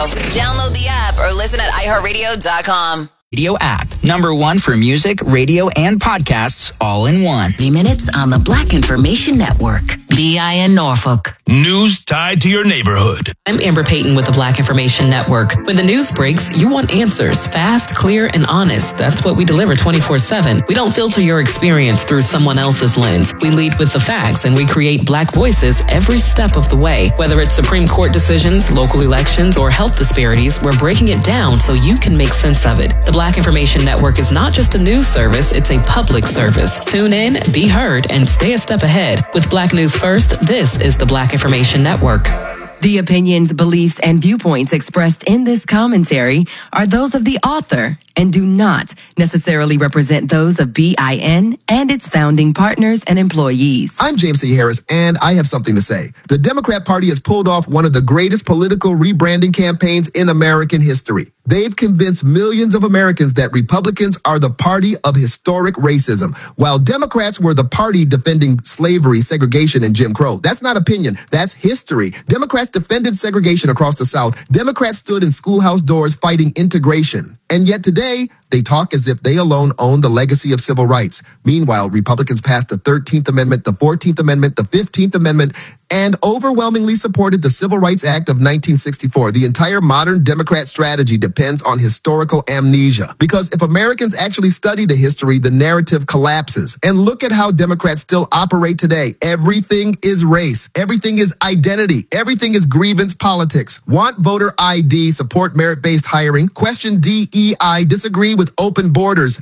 Download the app or listen at iHeartRadio.com. Radio app. #1 for music, radio, and podcasts all in one. 3 minutes on the Black Information Network. BIN Norfolk. News tied to your neighborhood. I'm Amber Payton with the Black Information Network. When the news breaks, you want answers. Fast, clear, and honest. That's what we deliver 24/7. We don't filter your experience through someone else's lens. We lead with the facts, and we create Black voices every step of the way. Whether it's Supreme Court decisions, local elections, or health disparities, we're breaking it down so you can make sense of it. The Black Information Network is not just a news service, it's a public service. Tune in, be heard, and stay a step ahead. With Black News First, this is the Black Information Network. The opinions, beliefs, and viewpoints expressed in this commentary are those of the author and do not necessarily represent those of BIN and its founding partners and employees. I'm James C. Harris, and I have something to say. The Democrat Party has pulled off one of the greatest political rebranding campaigns in American history. They've convinced millions of Americans that Republicans are the party of historic racism, while Democrats were the party defending slavery, segregation, and Jim Crow. That's not opinion. That's history. Democrats defended segregation across the South. Democrats stood in schoolhouse doors fighting integration. And yet today, they talk as if they alone own the legacy of civil rights. Meanwhile, Republicans passed the 13th Amendment, the 14th Amendment, the 15th Amendment, and overwhelmingly supported the Civil Rights Act of 1964. The entire modern Democrat strategy depends on historical amnesia. Because if Americans actually study the history, the narrative collapses. And look at how Democrats still operate today. Everything is race. Everything is identity. Everything is grievance politics. Want voter ID, support merit-based hiring, question DEI, disagree with open borders.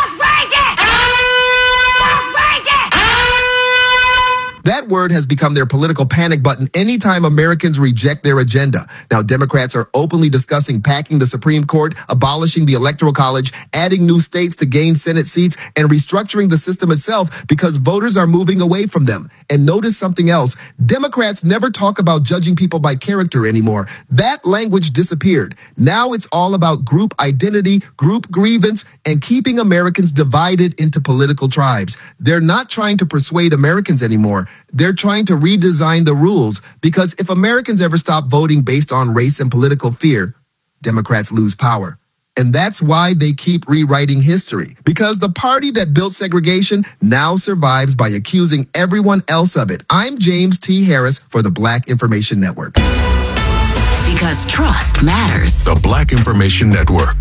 That word has become their political panic button anytime Americans reject their agenda. Now, Democrats are openly discussing packing the Supreme Court, abolishing the Electoral College, adding new states to gain Senate seats, and restructuring the system itself because voters are moving away from them. And notice something else. Democrats never talk about judging people by character anymore. That language disappeared. Now it's all about group identity, group grievance, and keeping Americans divided into political tribes. They're not trying to persuade Americans anymore. They're trying to redesign the rules because if Americans ever stop voting based on race and political fear, Democrats lose power. And that's why they keep rewriting history. Because the party that built segregation now survives by accusing everyone else of it. I'm James T. Harris for the Black Information Network. Because trust matters. The Black Information Network.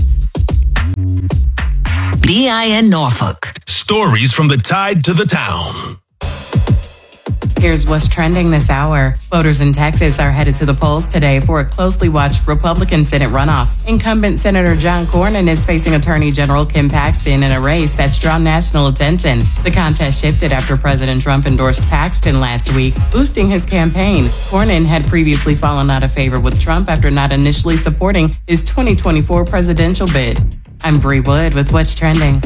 BIN Norfolk. Stories from the tide to the town. Here's what's trending this hour. Voters in Texas are headed to the polls today for a closely watched Republican Senate runoff. Incumbent Senator John Cornyn is facing Attorney General Ken Paxton in a race that's drawn national attention. The contest shifted after President Trump endorsed Paxton last week, boosting his campaign. Cornyn had previously fallen out of favor with Trump after not initially supporting his 2024 presidential bid. I'm Bree Wood with What's Trending.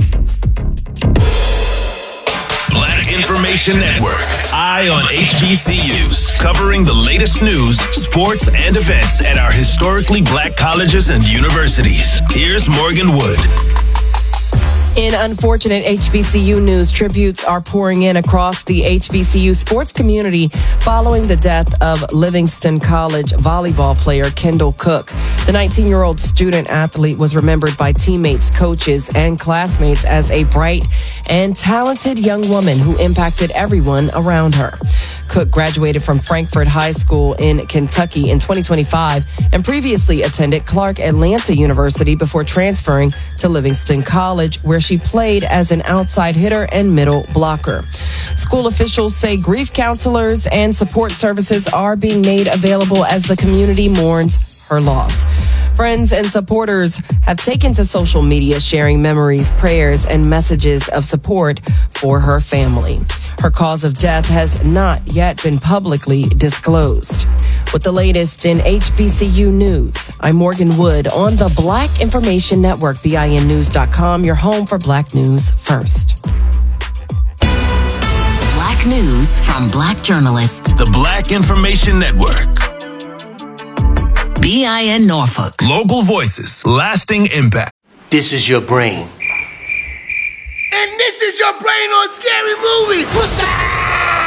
Black Information Network. Eye on HBCUs. Covering the latest news, sports, and events at our historically Black colleges and universities. Here's Morgan Wood. In unfortunate HBCU news, tributes are pouring in across the HBCU sports community following the death of Livingston College volleyball player Kendall Cook. The 19-year-old student athlete was remembered by teammates, coaches, and classmates as a bright and talented young woman who impacted everyone around her. Cook graduated from Frankfort High School in Kentucky in 2025 and previously attended Clark Atlanta University before transferring to Livingston College, where she played as an outside hitter and middle blocker. School officials say grief counselors and support services are being made available as the community mourns her loss. Friends and supporters have taken to social media sharing memories, prayers, and messages of support for her family. Her cause of death has not yet been publicly disclosed. With the latest in HBCU news, I'm Morgan Wood on the Black Information Network, BINnews.com, your home for Black News First. Black news from Black journalists. The Black Information Network. BIN Norfolk. Local voices, lasting impact. This is your brain. And this is your brain on Scary Movie. What's up?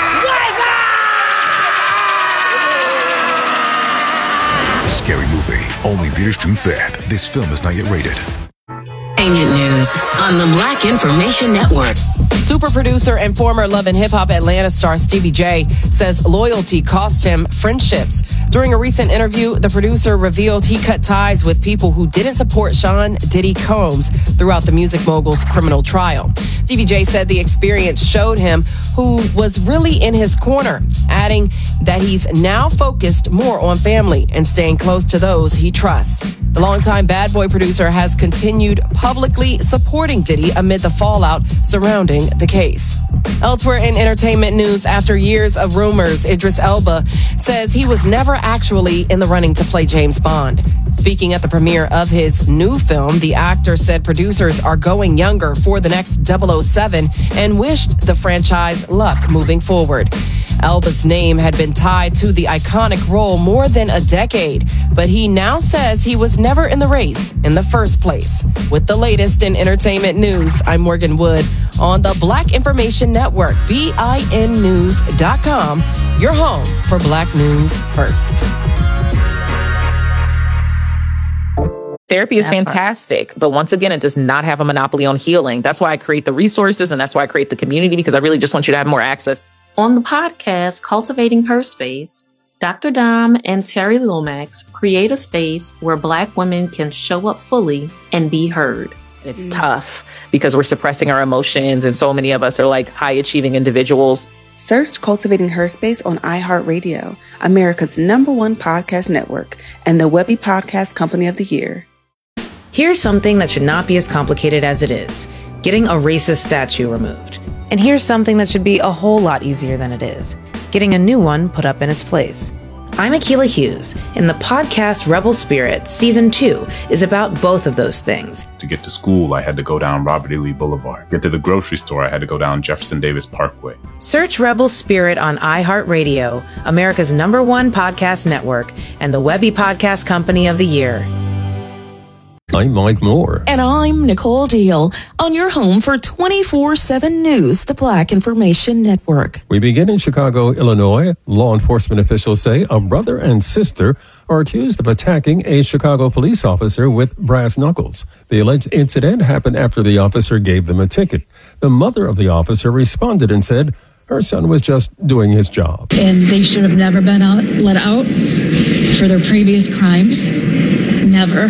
Scary Movie. only Witherspoon Fat. This film is not yet rated. Entertainment news on the Black Information Network. Super producer and former Love and Hip Hop Atlanta star Stevie J says loyalty cost him friendships. During a recent interview, the producer revealed he cut ties with people who didn't support Sean Diddy Combs throughout the music mogul's criminal trial. Stevie J said the experience showed him who was really in his corner, adding that he's now focused more on family and staying close to those he trusts. The longtime Bad Boy producer has continued publicly supporting Diddy amid the fallout surrounding the case. Elsewhere in entertainment news, after years of rumors, Idris Elba says he was never actually in the running to play James Bond. Speaking at the premiere of his new film, the actor said producers are going younger for the next 007 and wished the franchise luck moving forward. Elba's name had been tied to the iconic role more than a decade, but he now says he was never in the race in the first place. With the latest in entertainment news, I'm Morgan Wood on the Black Information Network, BINnews.com, your home for Black News First. Therapy is fantastic, but once again, it does not have a monopoly on healing. That's why I create the resources and that's why I create the community, because I really just want you to have more access. On the podcast, Cultivating Her Space, Dr. Dom and Terry Lomax create a space where Black women can show up fully and be heard. It's tough because we're suppressing our emotions, and so many of us are like high-achieving individuals. Search Cultivating Her Space on iHeartRadio, America's #1 podcast network, and the Webby Podcast Company of the Year. Here's something that should not be as complicated as it is: getting a racist statue removed. And here's something that should be a whole lot easier than it is: getting a new one put up in its place. I'm Akilah Hughes, and the podcast Rebel Spirit Season 2 is about both of those things. To get to school, I had to go down Robert E. Lee Boulevard. Get to the grocery store, I had to go down Jefferson Davis Parkway. Search Rebel Spirit on iHeartRadio, America's #1 podcast network, and the Webby Podcast Company of the Year. I'm Mike Moore. And I'm Nicole Deal on your home for 24/7 News, the Black Information Network. We begin in Chicago, Illinois. Law enforcement officials say a brother and sister are accused of attacking a Chicago police officer with brass knuckles. The alleged incident happened after the officer gave them a ticket. The mother of the officer responded and said her son was just doing his job. And they should have never been let out for their previous crimes. Never.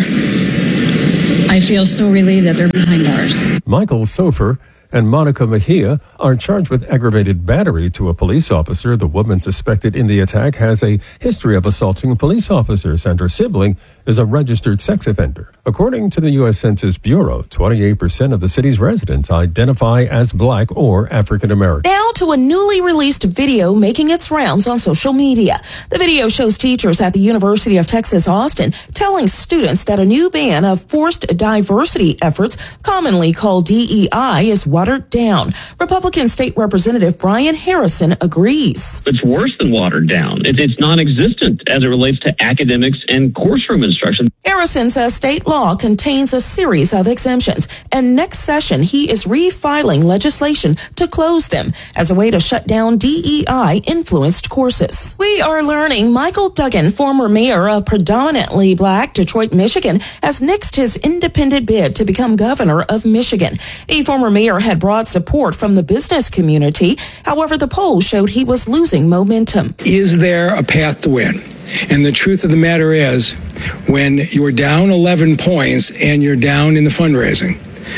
I feel so relieved that they're behind bars. Michael Sofer and Monica Mejia are charged with aggravated battery to a police officer. The woman suspected in the attack has a history of assaulting police officers, and her sibling is a registered sex offender. According to the U.S. Census Bureau, 28% of the city's residents identify as Black or African American. Now to a newly released video making its rounds on social media. The video shows teachers at the University of Texas, Austin, telling students that a new ban of forced diversity efforts, commonly called DEI, is watered down. Republican State Representative Brian Harrison agrees. It's worse than watered down. It's non-existent as it relates to academics and courtroom instruction. Harrison says state law contains a series of exemptions, and next session he is refiling legislation to close them as a way to shut down DEI-influenced courses. We are learning Michael Duggan, former mayor of predominantly Black Detroit, Michigan, has nixed his independent bid to become governor of Michigan. The former mayor had broad support from the business community. However, the polls showed he was losing momentum. Is there a path to win? And the truth of the matter is, when you're down 11 points and you're down in the fundraising,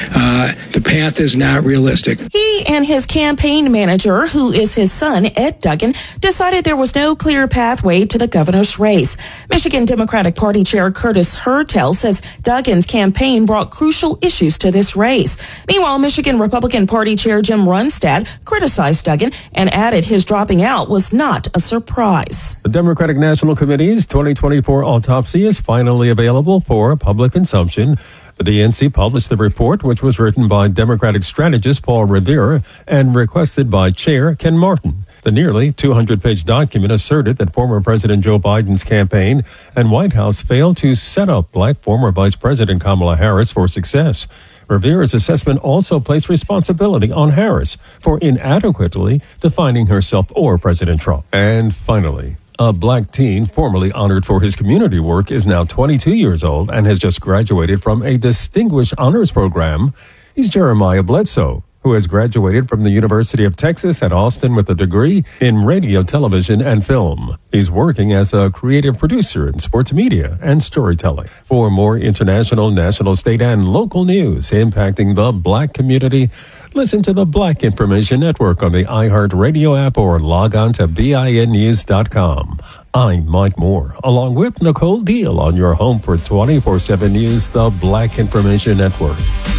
the path is not realistic. He and his campaign manager, who is his son, Ed Duggan, decided there was no clear pathway to the governor's race. Michigan Democratic Party Chair Curtis Hertel says Duggan's campaign brought crucial issues to this race. Meanwhile, Michigan Republican Party Chair Jim Runstad criticized Duggan and added his dropping out was not a surprise. The Democratic National Committee's 2024 autopsy is finally available for public consumption. The DNC published the report, which was written by Democratic strategist Paul Revere and requested by Chair Ken Martin. The nearly 200-page document asserted that former President Joe Biden's campaign and White House failed to set up Black former Vice President Kamala Harris for success. Revere's assessment also placed responsibility on Harris for inadequately defining herself or President Trump. And finally, A black teen formerly honored for his community work is now 22 years old and has just graduated from a distinguished honors program. He's Jeremiah Bledsoe, who has graduated from the University of Texas at Austin with a degree in radio, television, and film. He's working as a creative producer in sports media and storytelling. For more international, national, state, and local news impacting the black community, listen to the Black Information Network on the iHeartRadio app or log on to BINnews.com. I'm Mike Moore, along with Nicole Deal on your home for 24/7 News, the Black Information Network.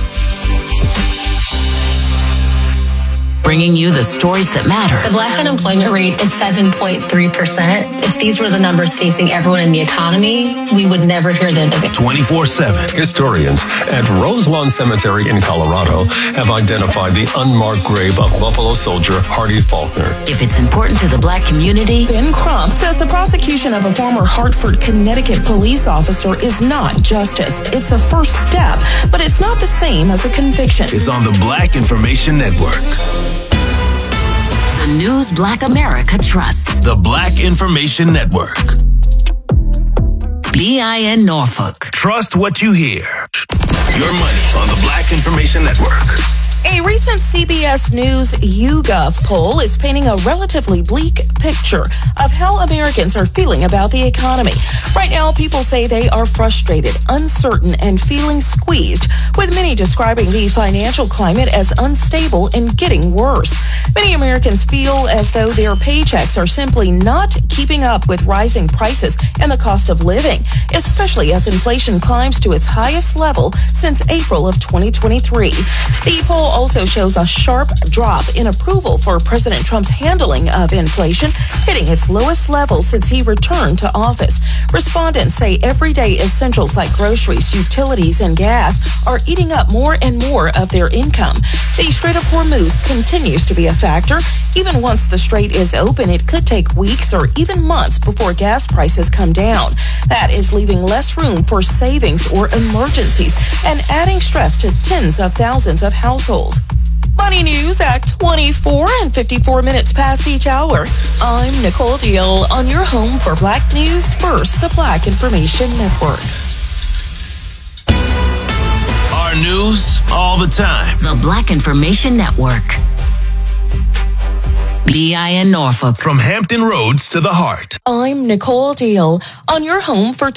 Bringing you the stories that matter. The black unemployment rate is 7.3%. If these were the numbers facing everyone in the economy, we would never hear the end of it. 24/7. Historians at Roselawn Cemetery in Colorado have identified the unmarked grave of Buffalo soldier Hardy Faulkner. If it's important to the black community, Ben Crump says the prosecution of a former Hartford, Connecticut police officer is not justice. It's a first step, but it's not the same as a conviction. It's on the Black Information Network. The news Black America trusts. The Black Information Network. BIN Norfolk. Trust what you hear. Your money on the Black Information Network. A recent CBS News YouGov poll is painting a relatively bleak picture of how Americans are feeling about the economy. Right now, people say they are frustrated, uncertain, and feeling squeezed, with many describing the financial climate as unstable and getting worse. Many Americans feel as though their paychecks are simply not keeping up with rising prices and the cost of living, especially as inflation climbs to its highest level since April of 2023. The poll also shows a sharp drop in approval for President Trump's handling of inflation, hitting its lowest level since he returned to office. Respondents say everyday essentials like groceries, utilities, and gas are eating up more and more of their income. The Strait of Hormuz continues to be a factor. Even once the strait is open, it could take weeks or even months before gas prices come down. That is leaving less room for savings or emergencies and adding stress to tens of thousands of households. Money news at 24 and 54 minutes past each hour. I'm Nicole Deal on your home for Black News First, the Black Information Network. Our news all the time. The Black Information Network. BIN Norfolk. From Hampton Roads to the heart. I'm Nicole Deal on your home for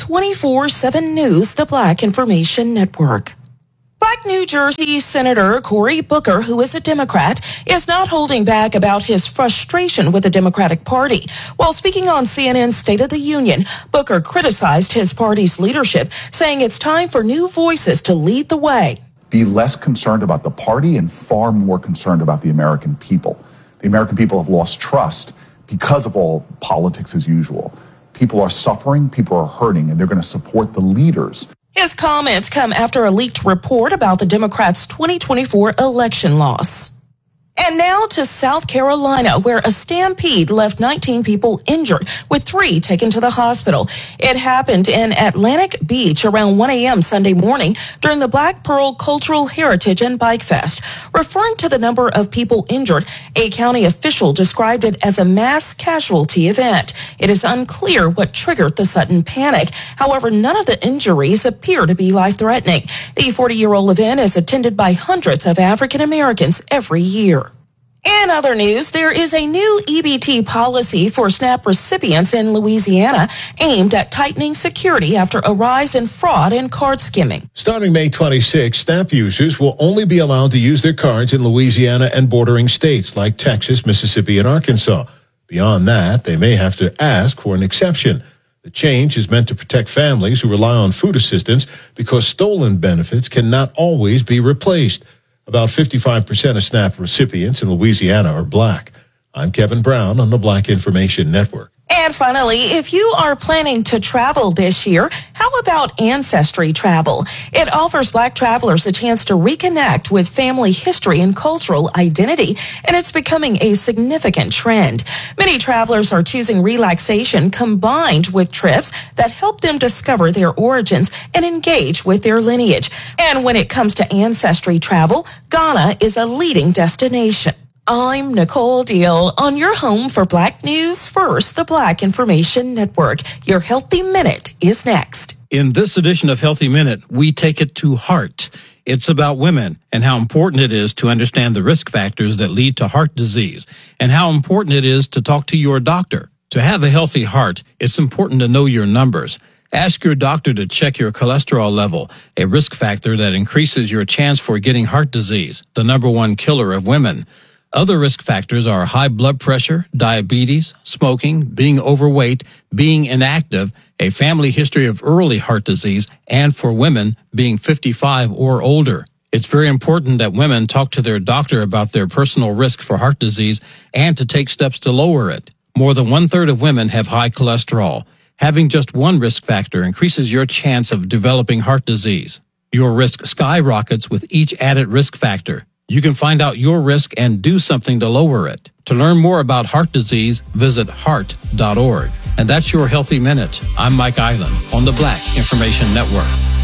24/7 News, the Black Information Network. Black New Jersey Senator Cory Booker, who is a Democrat, is not holding back about his frustration with the Democratic Party. While speaking on CNN's State of the Union, Booker criticized his party's leadership, saying it's time for new voices to lead the way. Be less concerned about the party and far more concerned about the American people. The American people have lost trust because of all politics as usual. People are suffering, people are hurting, and they're going to support the leaders. His comments come after a leaked report about the Democrats' 2024 election loss. And now to South Carolina, where a stampede left 19 people injured, with 3 taken to the hospital. It happened in Atlantic Beach around 1 a.m. Sunday morning during the Black Pearl Cultural Heritage and Bike Fest. Referring to the number of people injured, a county official described it as a mass casualty event. It is unclear what triggered the sudden panic. However, none of the injuries appear to be life-threatening. The 40-year-old event is attended by hundreds of African Americans every year. In other news, there is a new EBT policy for SNAP recipients in Louisiana aimed at tightening security after a rise in fraud and card skimming. Starting May 26, SNAP users will only be allowed to use their cards in Louisiana and bordering states like Texas, Mississippi, and Arkansas. Beyond that, they may have to ask for an exception. The change is meant to protect families who rely on food assistance because stolen benefits cannot always be replaced. About 55% of SNAP recipients in Louisiana are black. I'm Kevin Brown on the Black Information Network. And finally, if you are planning to travel this year, how about Ancestry Travel? It offers Black travelers a chance to reconnect with family history and cultural identity, and it's becoming a significant trend. Many travelers are choosing relaxation combined with trips that help them discover their origins and engage with their lineage. And when it comes to Ancestry Travel, Ghana is a leading destination. I'm Nicole Deal on your home for Black News First, the Black Information Network. Your Healthy Minute is next. In this edition of Healthy Minute, we take it to heart. It's about women and how important it is to understand the risk factors that lead to heart disease and how important it is to talk to your doctor. To have a healthy heart, it's important to know your numbers. Ask your doctor to check your cholesterol level, a risk factor that increases your chance for getting heart disease, the number one killer of women. Other risk factors are high blood pressure, diabetes, smoking, being overweight, being inactive, a family history of early heart disease, and for women, being 55 or older. It's very important that women talk to their doctor about their personal risk for heart disease and to take steps to lower it. More than 1/3 of women have high cholesterol. Having just one risk factor increases your chance of developing heart disease. Your risk skyrockets with each added risk factor. You can find out your risk and do something to lower it. To learn more about heart disease, visit heart.org. And that's your Healthy Minute. I'm Mike Island on the Black Information Network.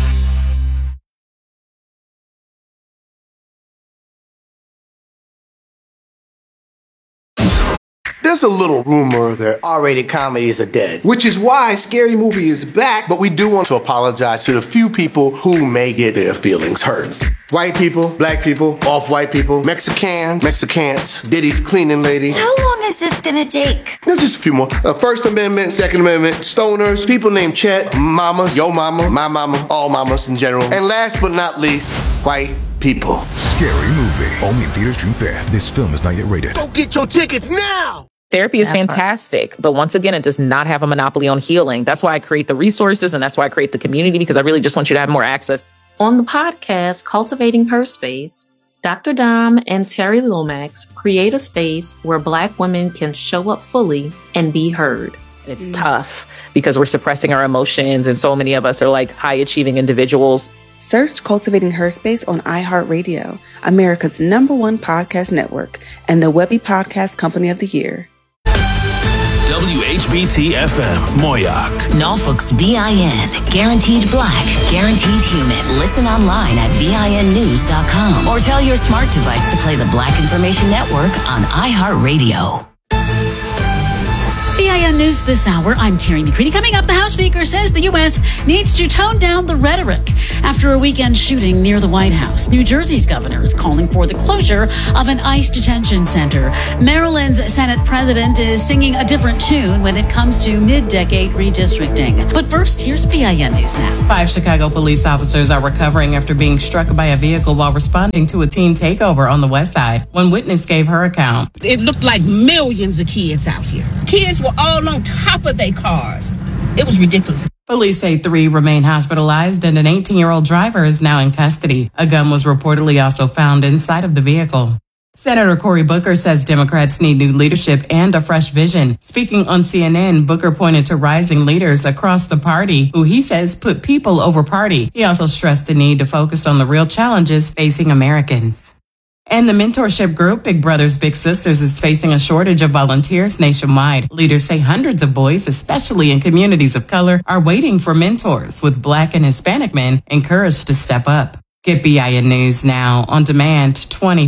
There's a little rumor that R-rated comedies are dead, which is why Scary Movie is back, but we do want to apologize to the few people who may get their feelings hurt. White people, black people, off-white people, Mexicans, Diddy's cleaning lady. How long is this gonna take? There's just a few more. First Amendment, Second Amendment, stoners, people named Chet, mamas, yo mama, my mama, all mamas in general. And last but not least, white people. Scary Movie. Only in theaters June 5th. This film is not yet rated. Go get your tickets now! Therapy is fantastic, but once again, it does not have a monopoly on healing. That's why I create the resources and that's why I create the community, because I really just want you to have more access. On the podcast, Cultivating Her Space, Dr. Dom and Terry Lomax create a space where Black women can show up fully and be heard. It's tough because we're suppressing our emotions, and so many of us are like high-achieving individuals. Search Cultivating Her Space on iHeartRadio, America's #1 podcast network, and the Webby Podcast Company of the Year. WHBT-FM, Moyoc. Norfolk's BIN. Guaranteed Black. Guaranteed Human. Listen online at BINnews.com or tell your smart device to play the Black Information Network on iHeartRadio. BIN News this hour. I'm Terry McCready. Coming up, the House Speaker says the U.S. needs to tone down the rhetoric after a weekend shooting near the White House. New Jersey's governor is calling for the closure of an ICE detention center. Maryland's Senate president is singing a different tune when it comes to mid-decade redistricting. But first, here's BIN News now. 5 Chicago police officers are recovering after being struck by a vehicle while responding to a teen takeover on the west side. One witness gave her account. It looked like millions of kids out here. Kids were all on top of their cars. It was ridiculous. Police say 3 remain hospitalized and an 18-year-old driver is now in custody. A gun was reportedly also found inside of the vehicle. Senator Cory Booker says Democrats need new leadership and a fresh vision. Speaking on CNN, Booker pointed to rising leaders across the party who he says put people over party. He also stressed the need to focus on the real challenges facing Americans. And the mentorship group Big Brothers Big Sisters is facing a shortage of volunteers nationwide. Leaders say hundreds of boys, especially in communities of color, are waiting for mentors, with Black and Hispanic men encouraged to step up. Get BIN News now on demand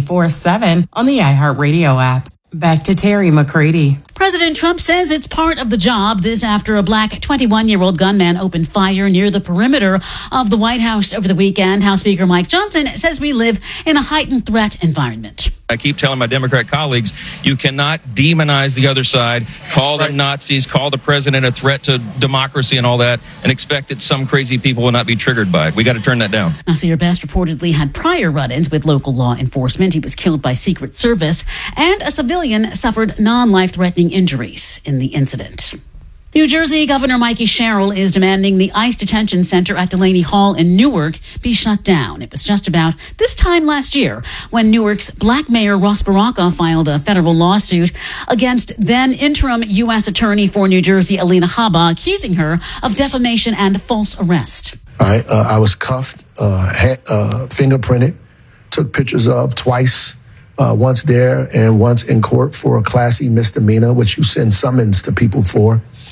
24/7 on the iHeartRadio app. Back to Terry McCready. President Trump says it's part of the job. This after a Black 21-year-old gunman opened fire near the perimeter of the White House over the weekend. House Speaker Mike Johnson says we live in a heightened threat environment. I keep telling my Democrat colleagues, you cannot demonize the other side, call them Nazis, call the president a threat to democracy and all that, and expect that some crazy people will not be triggered by it. We got to turn that down. Nasir Best reportedly had prior run-ins with local law enforcement. He was killed by Secret Service, and a civilian suffered non-life-threatening injuries in the incident. New Jersey Governor Mikey Sherrill is demanding the ICE detention center at Delaney Hall in Newark be shut down. It was just about this time last year when Newark's Black Mayor Ross Baraka filed a federal lawsuit against then interim U.S. Attorney for New Jersey, Alina Habba, accusing her of defamation and false arrest. I was cuffed, fingerprinted, took pictures of twice. Once there and once in court for a Class E misdemeanor, which you send summons to people for.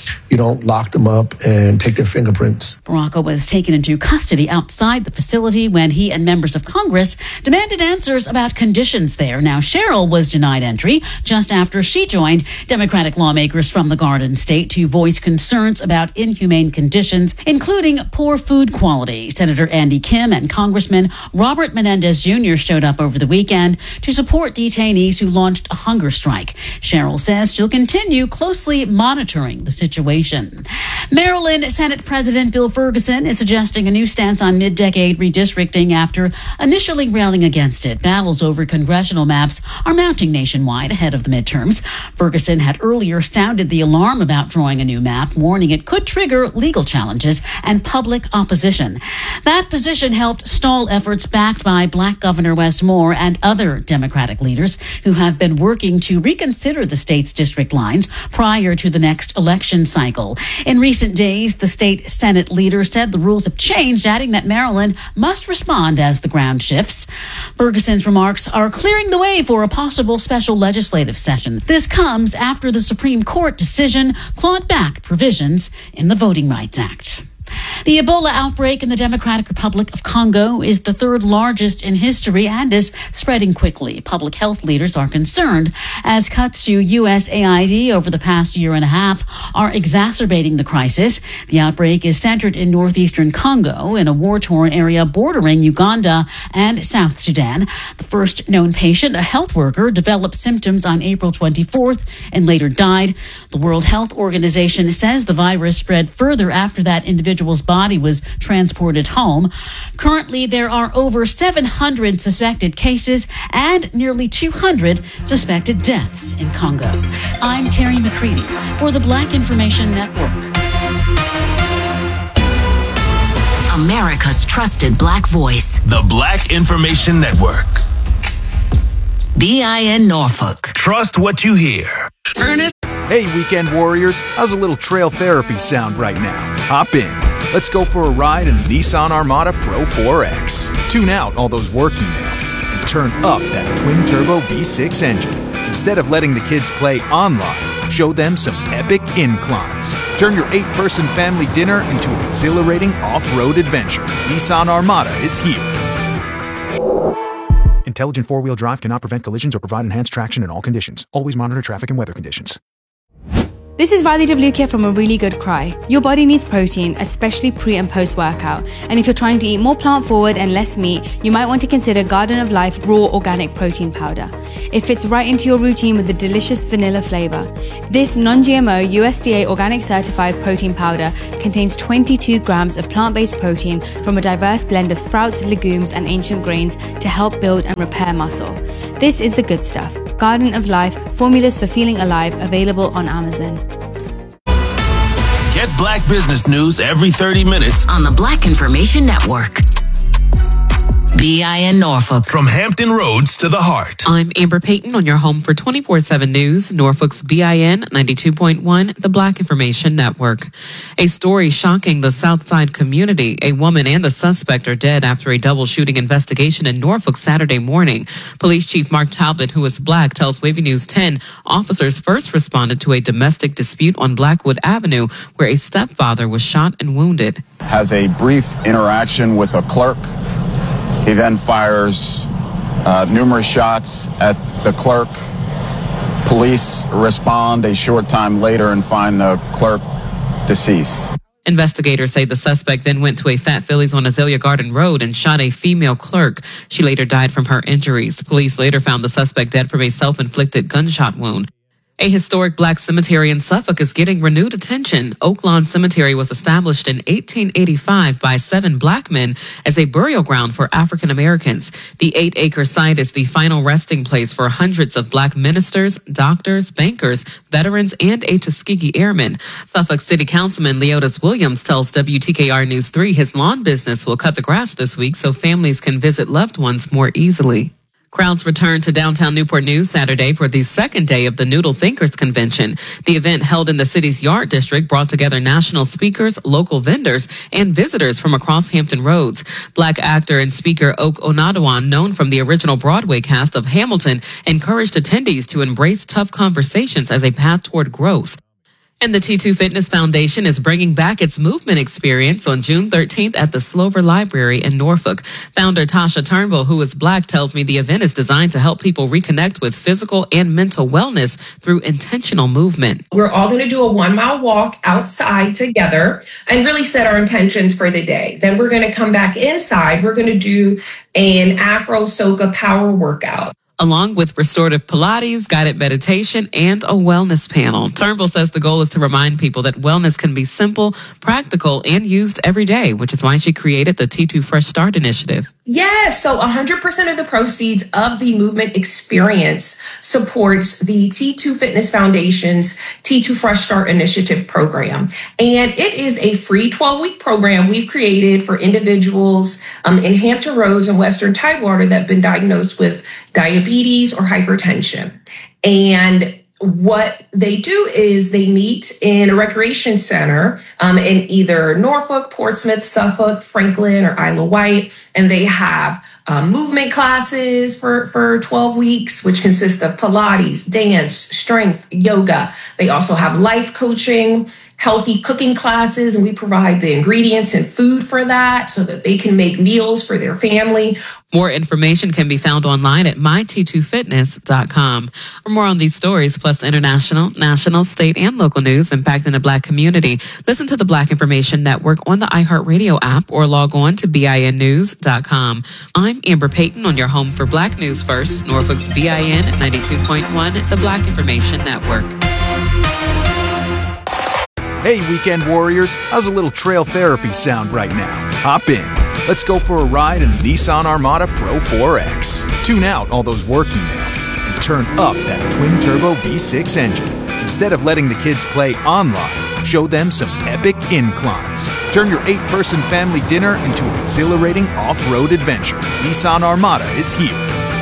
you don't lock them up and take their fingerprints. Baraka was taken into custody outside the facility when he and members of Congress demanded answers about conditions there. Now, Cheryl was denied entry just after she joined Democratic lawmakers from the Garden State to voice concerns about inhumane conditions, including poor food quality. Senator Andy Kim and Congressman Robert Menendez Jr. showed up over the weekend to support detainees who launched a hunger strike. Cheryl says she'll continue closely monitoring the situation. Maryland Senate President Bill Ferguson is suggesting a new stance on mid-decade redistricting after initially railing against it. Battles over congressional maps are mounting nationwide ahead of the midterms. Ferguson had earlier sounded the alarm about drawing a new map, warning it could trigger legal challenges and public opposition. That position helped stall efforts backed by Black Governor Wes Moore and other Democratic leaders who have been working to reconsider the state's district lines prior to the next election cycle. In recent days, the state Senate leader said the rules have changed, adding that Maryland must respond as the ground shifts. Ferguson's remarks are clearing the way for a possible special legislative session. This comes after the Supreme Court decision clawed back provisions in the Voting Rights Act. The Ebola outbreak in the Democratic Republic of Congo is the third largest in history and is spreading quickly. Public health leaders are concerned as cuts to USAID over the past year and a half are exacerbating the crisis. The outbreak is centered in northeastern Congo, in a war-torn area bordering Uganda and South Sudan. The first known patient, a health worker, developed symptoms on April 24th and later died. The World Health Organization says the virus spread further after that individual's body was transported home. Currently, there are over 700 suspected cases and nearly 200 suspected deaths in Congo. I'm Terry McCready for the Black Information Network. America's trusted Black voice. The Black Information Network. BIN Norfolk. Trust what you hear. Ernest. Hey, weekend warriors. How's a little trail therapy sound right now? Hop in. Let's go for a ride in the Nissan Armada Pro 4X. Tune out all those work emails and turn up that twin-turbo V6 engine. Instead of letting the kids play online, show them some epic inclines. Turn your 8-person family dinner into an exhilarating off-road adventure. Nissan Armada is here. Intelligent four-wheel drive cannot prevent collisions or provide enhanced traction in all conditions. Always monitor traffic and weather conditions. This is Riley WK from A Really Good Cry. Your body needs protein, especially pre and post workout. And if you're trying to eat more plant forward and less meat, you might want to consider Garden of Life Raw Organic Protein Powder. It fits right into your routine with a delicious vanilla flavor. This non-GMO USDA organic certified protein powder contains 22 grams of plant-based protein from a diverse blend of sprouts, legumes, and ancient grains to help build and repair muscle. This is the good stuff. Garden of Life, formulas for feeling alive, available on Amazon. Get Black business news every 30 minutes on the Black Information Network. BIN Norfolk. From Hampton Roads to the heart. I'm Amber Payton on your home for 24/7 News, Norfolk's BIN 92.1, the Black Information Network. A story shocking the Southside community. A woman and the suspect are dead after a double shooting investigation in Norfolk Saturday morning. Police Chief Mark Talbot, who is Black, tells Wavy News 10 officers first responded to a domestic dispute on Blackwood Avenue where a stepfather was shot and wounded. Has a brief interaction with a clerk. He then fires numerous shots at the clerk. Police respond a short time later and find the clerk deceased. Investigators say the suspect then went to a Fat Phillies on Azalea Garden Road and shot a female clerk. She later died from her injuries. Police later found the suspect dead from a self-inflicted gunshot wound. A historic Black cemetery in Suffolk is getting renewed attention. Oaklawn Cemetery was established in 1885 by 7 Black men as a burial ground for African Americans. The 8-acre site is the final resting place for hundreds of Black ministers, doctors, bankers, veterans, and a Tuskegee Airman. Suffolk City Councilman Leotis Williams tells WTKR News 3 his lawn business will cut the grass this week so families can visit loved ones more easily. Crowds returned to downtown Newport News Saturday for the second day of the Noodle Thinkers Convention. The event held in the city's Yard District brought together national speakers, local vendors, and visitors from across Hampton Roads. Black actor and speaker Oak Onadawan, known from the original Broadway cast of Hamilton, encouraged attendees to embrace tough conversations as a path toward growth. And the T2 Fitness Foundation is bringing back its movement experience on June 13th at the Slover Library in Norfolk. Founder Tasha Turnbull, who is Black, tells me the event is designed to help people reconnect with physical and mental wellness through intentional movement. We're all going to do a 1 mile walk outside together and really set our intentions for the day. Then we're going to come back inside. We're going to do an Afro Soca power workout, along with restorative Pilates, guided meditation, and a wellness panel. Turnbull says the goal is to remind people that wellness can be simple, practical, and used every day, which is why she created the T2 Fresh Start initiative. Yes, so 100% of the proceeds of the movement experience supports the T2 Fitness Foundation's T2 Fresh Start Initiative program. And it is a free 12-week program we've created for individuals in Hampton Roads and Western Tidewater that have been diagnosed with diabetes or hypertension. And what they do is they meet in a recreation center in either Norfolk, Portsmouth, Suffolk, Franklin, or Isle of Wight. And they have movement classes for 12 weeks, which consist of Pilates, dance, strength, yoga. They also have life coaching, healthy cooking classes, and we provide the ingredients and food for that so that they can make meals for their family. More information can be found online at myt2fitness.com. For more on these stories, plus international, national, state, and local news impacting the Black community, listen to the Black Information Network on the iHeartRadio app or log on to BINnews.com. I'm Amber Payton on your home for Black News First, Norfolk's BIN 92.1, the Black Information Network. Hey, weekend warriors, how's a little trail therapy sound right now? Hop in. Let's go for a ride in the Nissan Armada Pro 4X. Tune out all those work emails and turn up that twin-turbo V6 engine. Instead of letting the kids play online, show them some epic inclines. Turn your 8-person family dinner into an exhilarating off-road adventure. Nissan Armada is here.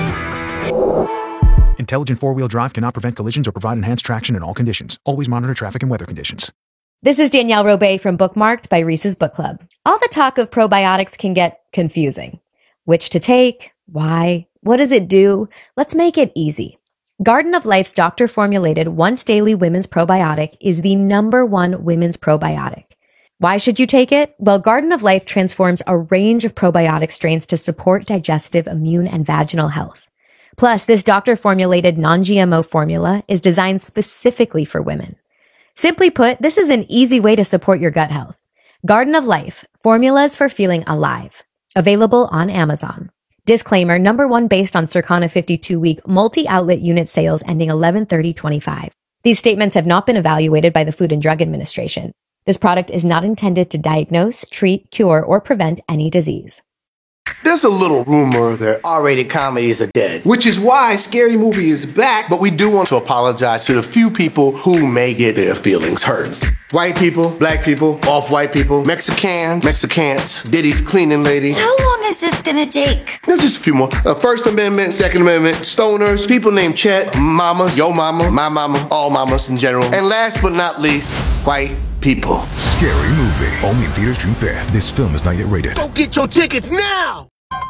Intelligent four-wheel drive cannot prevent collisions or provide enhanced traction in all conditions. Always monitor traffic and weather conditions. This is Danielle Robay from Bookmarked by Reese's Book Club. All the talk of probiotics can get confusing. Which to take? Why? What does it do? Let's make it easy. Garden of Life's doctor-formulated once-daily women's probiotic is the #1 women's probiotic. Why should you take it? Well, Garden of Life transforms a range of probiotic strains to support digestive, immune, and vaginal health. Plus, this doctor-formulated non-GMO formula is designed specifically for women. Simply put, this is an easy way to support your gut health. Garden of Life, formulas for feeling alive. Available on Amazon. Disclaimer, #1 based on Circana 52-week multi-outlet unit sales ending 11/30/25. These statements have not been evaluated by the Food and Drug Administration. This product is not intended to diagnose, treat, cure, or prevent any disease. There's a little rumor that R-rated comedies are dead, which is why Scary Movie is back, but we do want to apologize to the few people who may get their feelings hurt. White people, black people, off-white people, Mexicans, Diddy's cleaning lady. How long is this gonna take? There's just a few more. First Amendment, Second Amendment, stoners, people named Chet, mamas, yo mama, my mama, all mamas in general. And last but not least, white people. Scary Movie. Only in theaters June 5th. This film is not yet rated. Go get your tickets now!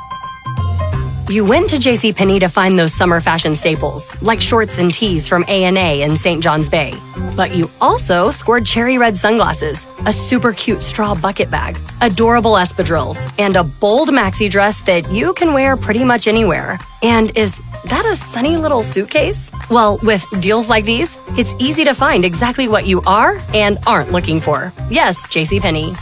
You went to JCPenney to find those summer fashion staples, like shorts and tees from A&A in St. John's Bay. But you also scored cherry red sunglasses, a super cute straw bucket bag, adorable espadrilles, and a bold maxi dress that you can wear pretty much anywhere. And is that a sunny little suitcase? Well, with deals like these, it's easy to find exactly what you are and aren't looking for. Yes, JCPenney.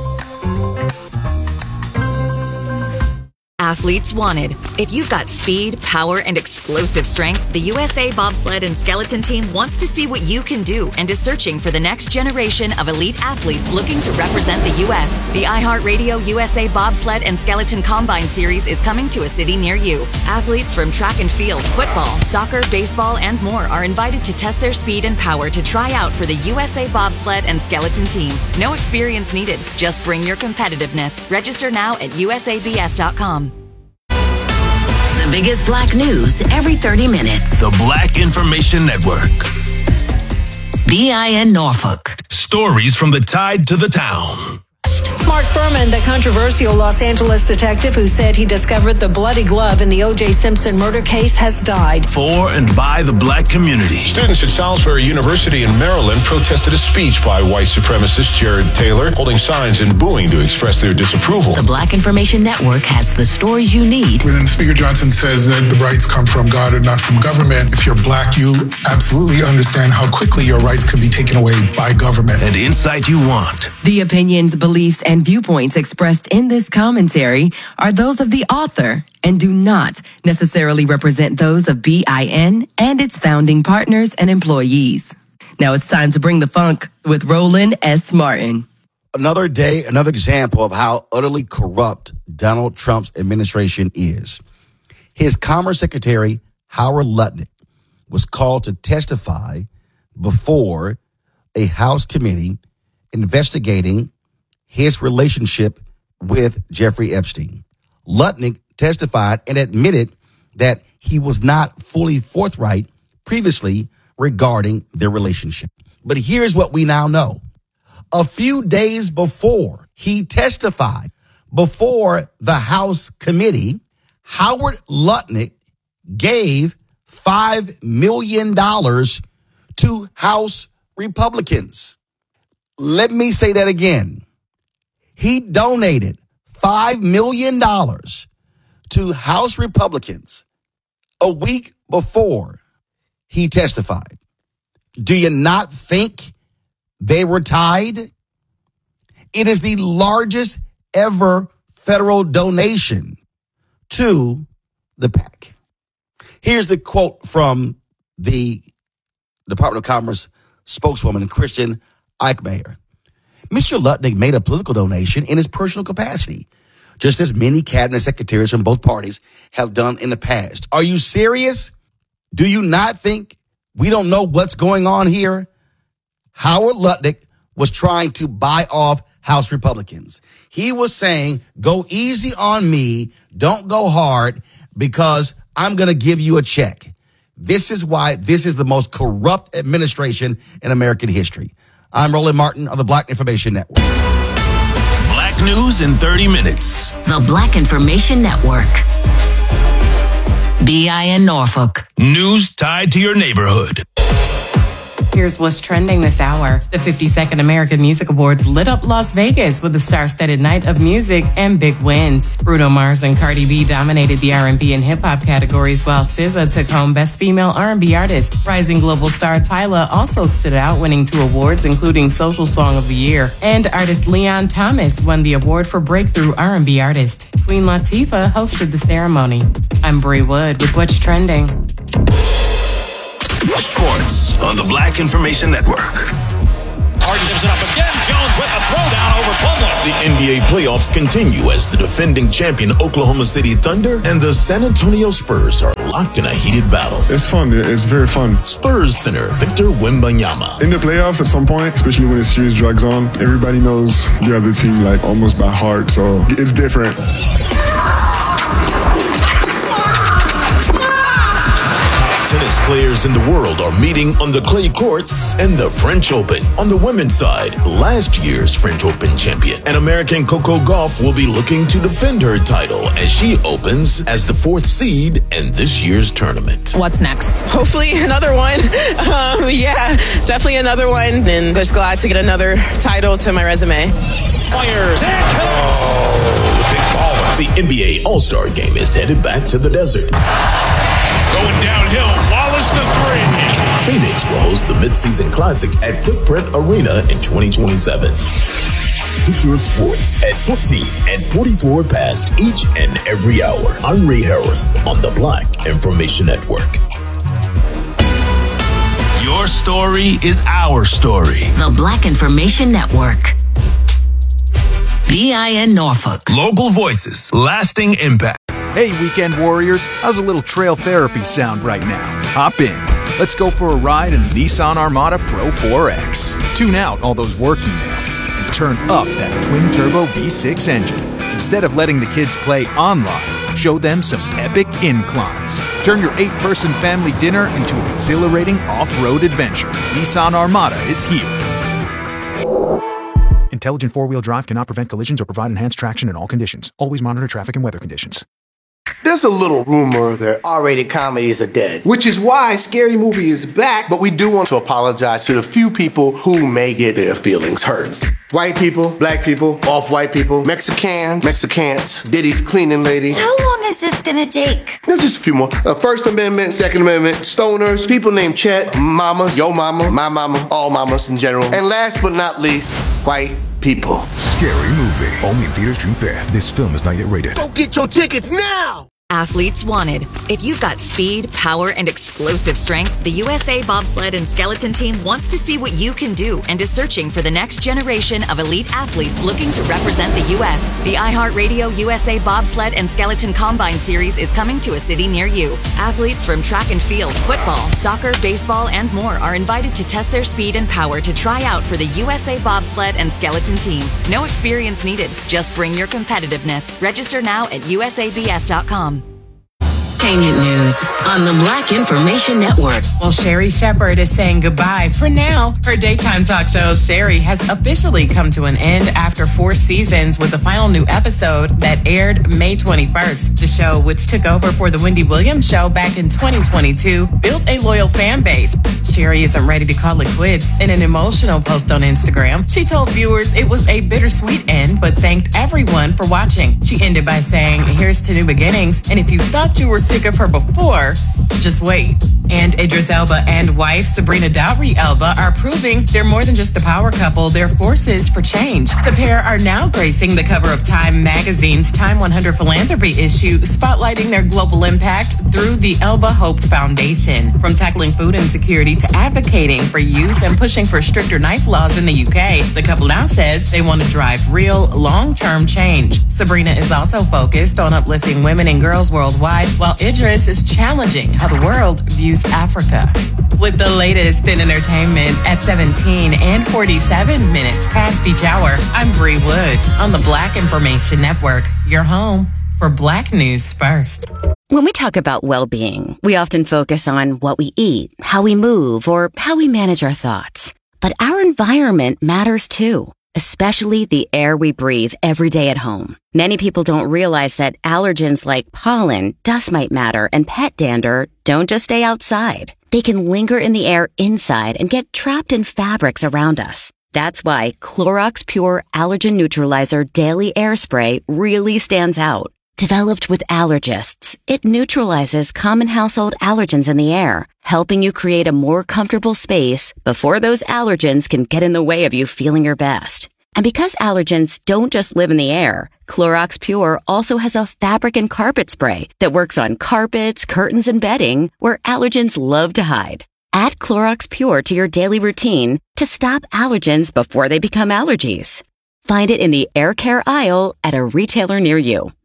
Athletes wanted. If you've got speed, power, and explosive strength, the USA Bobsled and Skeleton Team wants to see what you can do and is searching for the next generation of elite athletes looking to represent the U.S. The iHeartRadio USA Bobsled and Skeleton Combine Series is coming to a city near you. Athletes from track and field, football, soccer, baseball, and more are invited to test their speed and power to try out for the USA Bobsled and Skeleton Team. No experience needed. Just bring your competitiveness. Register now at usabs.com. The biggest Black news every 30 minutes. The Black Information Network. BIN Norfolk. Stories from the tide to the town. Mark Furman, the controversial Los Angeles detective who said he discovered the bloody glove in the O.J. Simpson murder case, has died. For and by the black community. Students at Salisbury University in Maryland protested a speech by white supremacist Jared Taylor, holding signs and booing to express their disapproval. The Black Information Network has the stories you need. When Speaker Johnson says that the rights come from God and not from government, if you're black, you absolutely understand how quickly your rights can be taken away by government. And insight you want. The opinions, beliefs, and viewpoints expressed in this commentary are those of the author and do not necessarily represent those of BIN and its founding partners and employees. Now it's time to bring the funk with Roland S. Martin. Another day, another example of how utterly corrupt Donald Trump's administration is. His Commerce Secretary, Howard Lutnick, was called to testify before a House committee investigating his relationship with Jeffrey Epstein. Lutnick testified and admitted that he was not fully forthright previously regarding their relationship. But here's what we now know. A few days before he testified before the House committee, Howard Lutnick gave $5 million to House Republicans. Let me say that again. He donated $5 million to House Republicans a week before he testified. Do you not think they were tied? It is the largest ever federal donation to the PAC. Here's the quote from the Department of Commerce spokeswoman, Christian Eichmeyer. Mr. Lutnick made a political donation in his personal capacity, just as many cabinet secretaries from both parties have done in the past. Are you serious? Do you not think we don't know what's going on here? Howard Lutnick was trying to buy off House Republicans. He was saying, go easy on me, don't go hard, because I'm going to give you a check. This is why this is the most corrupt administration in American history. I'm Roland Martin of the Black Information Network. Black news in 30 minutes. The Black Information Network. BIN Norfolk. News tied to your neighborhood. Here's what's trending this hour. The 52nd American Music Awards lit up Las Vegas with a star-studded night of music and big wins. Bruno Mars and Cardi B dominated the R&B and hip-hop categories, while SZA took home Best Female R&B Artist. Rising global star Tyla also stood out, winning 2 awards, including Social Song of the Year. And artist Leon Thomas won the award for Breakthrough R&B Artist. Queen Latifah hosted the ceremony. I'm Bree Wood with What's Trending. Sports on the Black Information Network. Harden gives it up again. Jones with a throwdown over Plumlee. The NBA playoffs continue as the defending champion Oklahoma City Thunder and the San Antonio Spurs are locked in a heated battle. It's fun. It's very fun. Spurs center Victor Wembanyama. In the playoffs, at some point, especially when the series drags on, everybody knows you have the team like almost by heart, so it's different. Tennis players in the world are meeting on the clay courts in the French Open. On the women's side, last year's French Open champion and American Coco Gauff will be looking to defend her title as she opens as the 4th seed in this year's tournament. What's next? Hopefully another one. Yeah, definitely another one. And just glad to get another title to my resume. Fires and connects. Oh, big baller. The NBA All-Star Game is headed back to the desert. Going downhill, Wallace the 3. Phoenix will host the Mid-Season Classic at Footprint Arena in 2027. Future Sports at 14 and 44 past each and every hour. I'm Ray Harris on the Black Information Network. Your story is our story. The Black Information Network. BIN Norfolk. Local voices, lasting impact. Hey, weekend warriors, how's a little trail therapy sound right now? Hop in. Let's go for a ride in the Nissan Armada Pro 4X. Tune out all those work emails and turn up that twin-turbo V6 engine. Instead of letting the kids play online, show them some epic inclines. Turn your 8-person family dinner into an exhilarating off-road adventure. Nissan Armada is here. Intelligent four-wheel drive cannot prevent collisions or provide enhanced traction in all conditions. Always monitor traffic and weather conditions. There's a little rumor that R-rated comedies are dead, which is why Scary Movie is back, but we do want to apologize to the few people who may get their feelings hurt. White people, black people, off-white people, Mexicans, Diddy's cleaning lady. How long is this gonna take? There's just a few more. First Amendment, Second Amendment, stoners, people named Chet, mamas, yo mama, my mama, all mamas in general. And last but not least, white people. Scary Movie. Only in theaters June 5th. This film is not yet rated. Go get your tickets now! Athletes wanted. If you've got speed, power, and explosive strength, the USA Bobsled and Skeleton Team wants to see what you can do and is searching for the next generation of elite athletes looking to represent the U.S. The iHeartRadio USA Bobsled and Skeleton Combine Series is coming to a city near you. Athletes from track and field, football, soccer, baseball, and more are invited to test their speed and power to try out for the USA Bobsled and Skeleton Team. No experience needed. Just bring your competitiveness. Register now at usabs.com. Entertainment news on the Black Information Network. Well, Sherri Shepherd is saying goodbye for now. Her daytime talk show, Sherri, has officially come to an end after 4 seasons with the final new episode that aired May 21st. The show, which took over for the Wendy Williams show back in 2022, built a loyal fan base. Sherri isn't ready to call it quits. In an emotional post on Instagram, she told viewers it was a bittersweet end, but thanked everyone for watching. She ended by saying, "Here's to new beginnings, and if you thought you were sick of her before, just wait." And Idris Elba and wife Sabrina Dowry Elba are proving they're more than just a power couple, they're forces for change. The pair are now gracing the cover of Time magazine's Time 100 Philanthropy issue, spotlighting their global impact through the Elba Hope Foundation. From tackling food insecurity to advocating for youth and pushing for stricter knife laws in the UK, the couple now says they want to drive real, long-term change. Sabrina is also focused on uplifting women and girls worldwide, while Idris is challenging how the world views Africa. With the latest in entertainment at 17 and 47 minutes past each hour, I'm Bree Wood on the Black Information Network, your home for Black News First. When we talk about well-being, we often focus on what we eat, how we move, or how we manage our thoughts. But our environment matters too, especially the air we breathe every day at home. Many people don't realize that allergens like pollen, dust mite matter, and pet dander don't just stay outside. They can linger in the air inside and get trapped in fabrics around us. That's why Clorox Pure Allergen Neutralizer Daily Air Spray really stands out. Developed with allergists, it neutralizes common household allergens in the air, helping you create a more comfortable space before those allergens can get in the way of you feeling your best. And because allergens don't just live in the air, Clorox Pure also has a fabric and carpet spray that works on carpets, curtains, and bedding where allergens love to hide. Add Clorox Pure to your daily routine to stop allergens before they become allergies. Find it in the air care aisle at a retailer near you.